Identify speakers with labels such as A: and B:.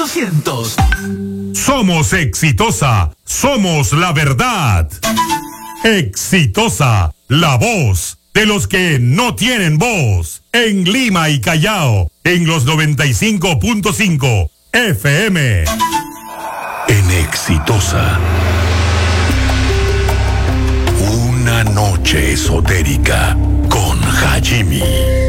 A: 800.
B: Somos Exitosa, somos la verdad. Exitosa, la voz de los que no tienen voz. En Lima y Callao, en los 95.5 FM.
C: En Exitosa. Una noche esotérica con Hajimi.